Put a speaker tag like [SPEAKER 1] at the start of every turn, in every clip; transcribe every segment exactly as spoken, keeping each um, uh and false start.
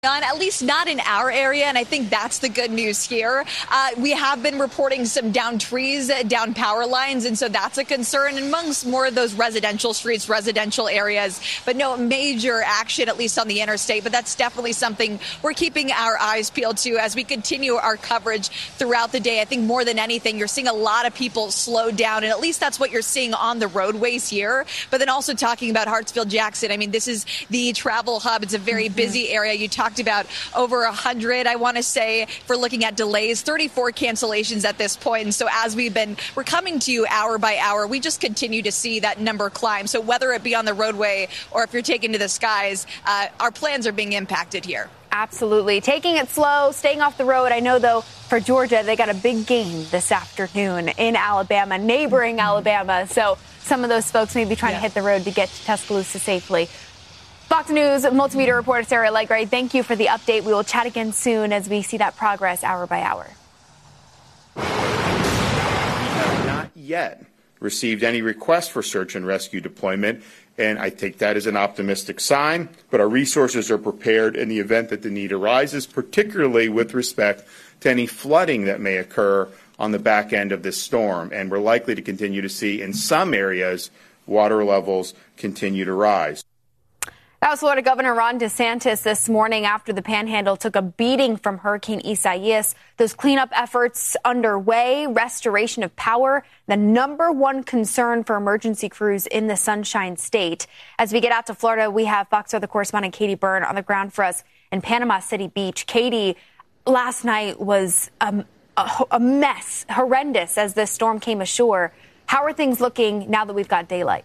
[SPEAKER 1] on, at least not in our area, and I think that's the good news here. Uh, we have been reporting some down trees, down power lines, and so that's a concern amongst more of those residential streets, residential areas, but no major action, at least on the interstate. But that's definitely something we're keeping our eyes peeled to as we continue our coverage throughout the day. I think more than anything, you're seeing a lot of people slow down, and at least that's what you're seeing on the roadways here. But then also talking about Hartsfield-Jackson, I mean, this is the travel hub. It's a very mm-hmm. busy area. You talked about over one hundred, I want to say, for looking at delays, thirty-four cancellations at this point. And so as we've been, we're coming to you hour by hour, we just continue to see that number climb. So whether it be on the roadway or if you're taking to the skies, uh, our plans are being impacted here.
[SPEAKER 2] Absolutely. Taking it slow, staying off the road. I know, though, for Georgia, they got a big game this afternoon in Alabama, neighboring mm-hmm. Alabama. So some of those folks may be trying yeah. to hit the road to get to Tuscaloosa safely. Fox News multimedia reporter Sarah Legray, thank you for the update. We will chat again soon as we see that progress hour by hour.
[SPEAKER 3] We have not yet received any requests for search and rescue deployment, and I take that as an optimistic sign. But our resources are prepared in the event that the need arises, particularly with respect to any flooding that may occur on the back end of this storm. And we're likely to continue to see in some areas water levels continue to rise.
[SPEAKER 2] That was Florida Governor Ron DeSantis this morning after the Panhandle took a beating from Hurricane Isaias. Those cleanup efforts underway, restoration of power, the number one concern for emergency crews in the Sunshine State. As we get out to Florida, we have Fox Weather correspondent Katie Byrne on the ground for us in Panama City Beach. Katie, last night was um, a, a mess, horrendous as this storm came ashore. How are things looking now that we've got daylight?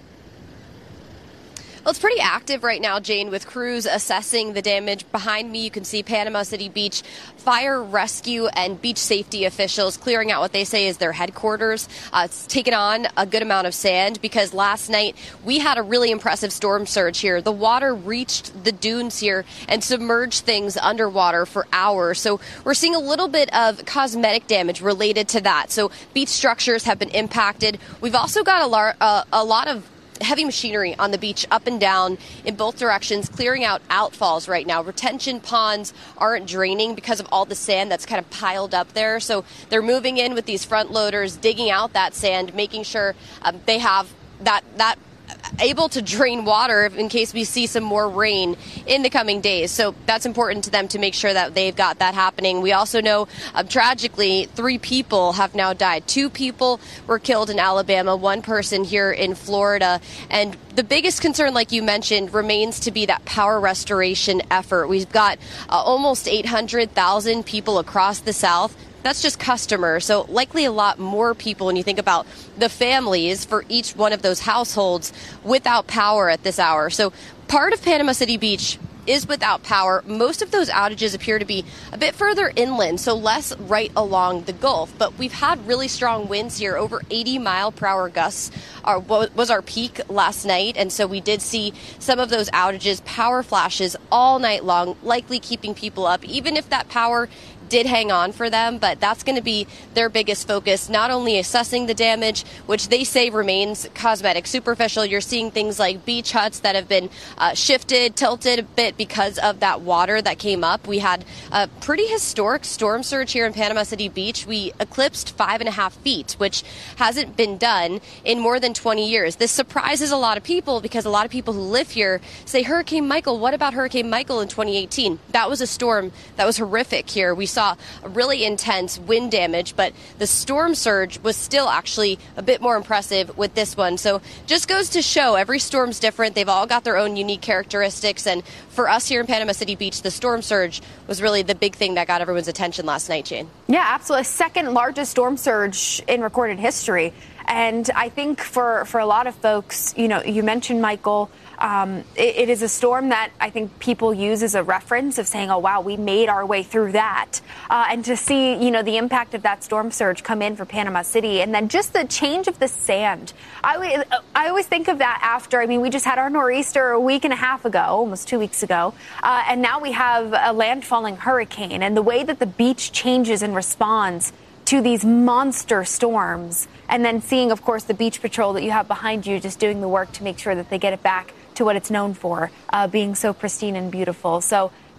[SPEAKER 4] Well, it's pretty active right now, Jane, with crews assessing the damage. Behind me, you can see Panama City Beach fire rescue and beach safety officials clearing out what they say is their headquarters. Uh, it's taken on a good amount of sand because last night we had a really impressive storm surge here. The water reached the dunes here and submerged things underwater for hours. So we're seeing a little bit of cosmetic damage related to that. So beach structures have been impacted. We've also got a, lar- uh, a lot of heavy machinery on the beach up and down in both directions, clearing out outfalls right now. Retention ponds aren't draining because of all the sand that's kind of piled up there. So they're moving in with these front loaders, digging out that sand, making sure um, they have that that able to drain water in case we see some more rain in the coming days. So that's important to them to make sure that they've got that happening. We also know, uh, tragically, three people have now died. Two people were killed in Alabama, one person here in Florida. And the biggest concern, like you mentioned, remains to be that power restoration effort. We've got uh, almost eight hundred thousand people across the South. That's just customers, so likely a lot more people when you think about the families for each one of those households without power at this hour. So part of Panama City Beach is without power. Most of those outages appear to be a bit further inland, so less right along the Gulf. But we've had really strong winds here. Over eighty mile per hour gusts are, was our peak last night. And so we did see some of those outages, power flashes all night long, likely keeping people up, even if that power did hang on for them. But that's going to be their biggest focus, not only assessing the damage, which they say remains cosmetic, superficial. You're seeing things like beach huts that have been uh, shifted, tilted a bit because of that water that came up. We had a pretty historic storm surge here in Panama City Beach. We eclipsed five and a half feet, which hasn't been done in more than twenty years. This surprises a lot of people because a lot of people who live here say, Hurricane Michael, what about Hurricane Michael in twenty eighteen? That was a storm that was horrific here. We saw a really intense wind damage, but the storm surge was still actually a bit more impressive with this one. So just goes to show every storm's different. They've all got their own unique characteristics. And for us here in Panama City Beach, the storm surge was really the big thing that got everyone's attention last night, Jane.
[SPEAKER 2] Yeah, absolutely. Second largest storm surge in recorded history. And I think for, for a lot of folks, you know, you mentioned Michael. Um, it, it is a storm that I think people use as a reference of saying, oh, wow, we made our way through that. Uh, and to see, you know, the impact of that storm surge come in for Panama City and then just the change of the sand. I always, I always think of that after, I mean, we just had our nor'easter a week and a half ago, almost two weeks ago. Uh, and now we have a landfalling hurricane, and the way that the beach changes and responds to these monster storms. And then seeing, of course, the beach patrol that you have behind you just doing the work to make sure that they get it back to what it's known for, uh, being so pristine and beautiful. So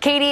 [SPEAKER 2] Katie.